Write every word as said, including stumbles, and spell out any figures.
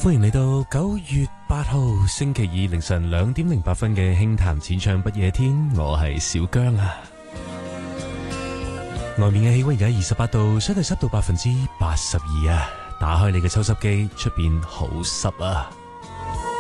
歡迎嚟到九月八號星期二凌晨兩點零八分嘅輕談淺唱不夜天，我係小姜啊。外面嘅氣溫而家二十八度，相對濕度百分之八十二啊。打開你嘅抽濕機，出邊好濕啊。